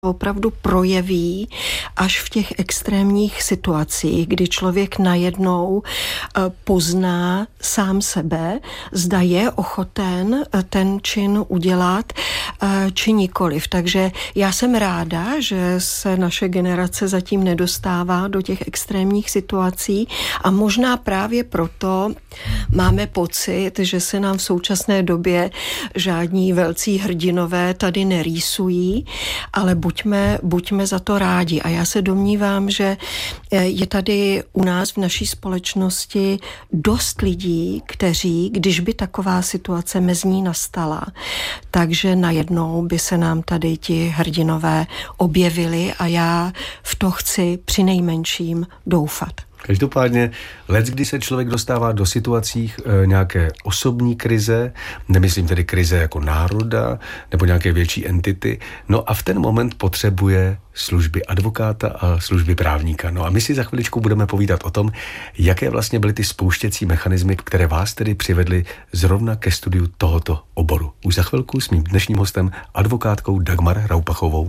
opravdu projeví až v těch extrémních situacích, kdy člověk najednou pozná sám sebe, zda je ochoten ten čin udělat či nikoliv. Takže já jsem ráda, že se naše generace zatím nedostává do těch extrémních situací a možná právě proto máme pocit, že se nám v současné době žádní velcí hrdinové tady nerýsují, ale buďme za to rádi. A já se domnívám, že je tady u nás v naší společnosti dost lidí, kteří, když by taková situace mezi ní nastala, takže najednou by se nám tady ti hrdinové objevili a já v to chci přinejmenším doufat. Každopádně, leckdy se člověk dostává do situací nějaké osobní krize, nemyslím tedy krize jako národa nebo nějaké větší entity, no a v ten moment potřebuje služby advokáta a služby právníka. No a my si za chviličku budeme povídat o tom, jaké vlastně byly ty spouštěcí mechanismy, které vás tedy přivedly zrovna ke studiu tohoto oboru. Už za chvilku s mým dnešním hostem, advokátkou Dagmar Raupachovou.